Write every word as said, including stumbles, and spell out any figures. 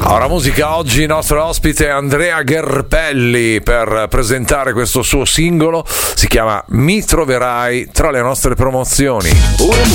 Ora musica, oggi il nostro ospite è Andrea Gherpelli per presentare questo suo singolo, si chiama Mi troverai tra le nostre promozioni. Ora